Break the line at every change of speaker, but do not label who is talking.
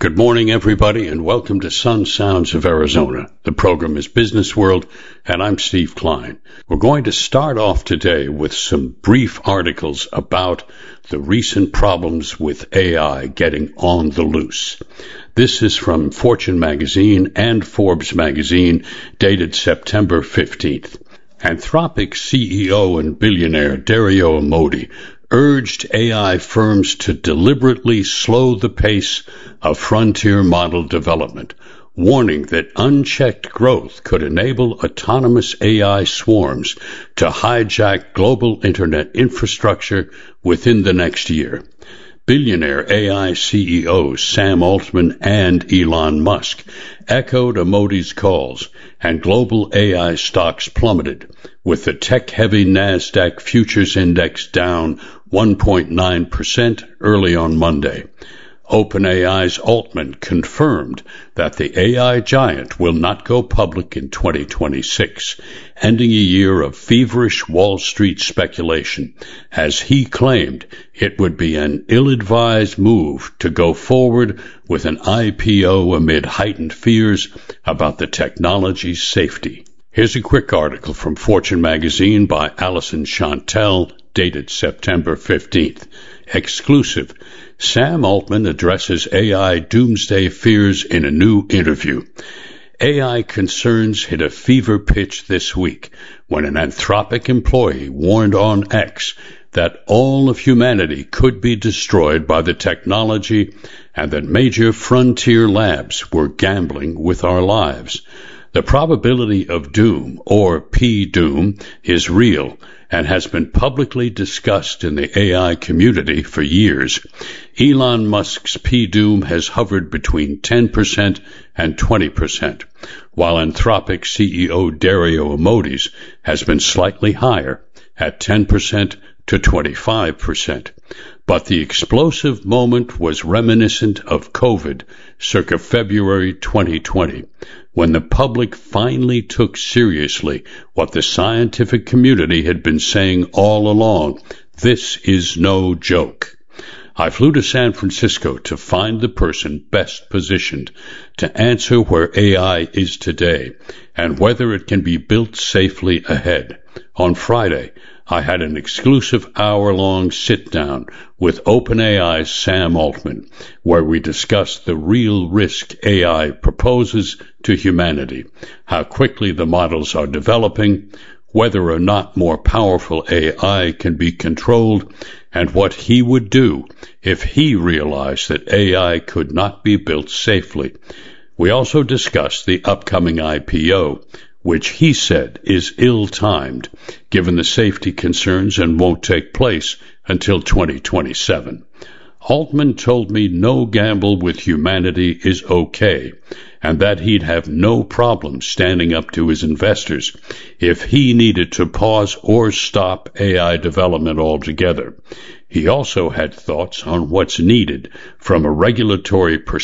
Good morning, everybody, and welcome to Sun Sounds of Arizona. The program is Business World, and I'm Steve Klein. We're going to start off today with some brief articles about the recent problems with AI getting on the loose. This is from Fortune magazine and Forbes magazine, dated September 15th. Anthropic CEO and billionaire Dario Amodei urged AI firms to deliberately slow the pace of frontier model development, warning that unchecked growth could enable autonomous AI swarms to hijack global internet infrastructure within the next year. Billionaire AI CEOs Sam Altman and Elon Musk echoed Amodei's calls, and global AI stocks plummeted, with the tech-heavy Nasdaq Futures Index down 1.9% early on Monday. OpenAI's Altman confirmed that the AI giant will not go public in 2026, ending a year of feverish Wall Street speculation, as he claimed it would be an ill-advised move to go forward with an IPO amid heightened fears about the technology's safety. Here's a quick article from Fortune magazine by Alison Chantel, dated September 15th. Exclusive. Sam Altman addresses AI doomsday fears in a new interview. AI concerns hit a fever pitch this week when an Anthropic employee warned on X that all of humanity could be destroyed by the technology and that major frontier labs were gambling with our lives. The probability of doom, or P-doom, is real and has been publicly discussed in the AI community for years. Elon Musk's P-doom has hovered between 10% and 20%, while Anthropic CEO Dario Amodei's has been slightly higher, at 10% to 25%. But the explosive moment was reminiscent of COVID, circa February 2020, when the public finally took seriously what the scientific community had been saying all along: this is no joke. I flew to San Francisco to find the person best positioned to answer where AI is today and whether it can be built safely ahead. On Friday, I had an exclusive hour-long sit-down with OpenAI's Sam Altman, where we discussed the real risk AI proposes to humanity, how quickly the models are developing, whether or not more powerful AI can be controlled, and what he would do if he realized that AI could not be built safely. We also discussed the upcoming IPO, which he said is ill-timed, given the safety concerns, and won't take place until 2027. Altman told me no gamble with humanity is okay, and that he'd have no problem standing up to his investors if he needed to pause or stop AI development altogether. He also had thoughts on what's needed from a regulatory perspective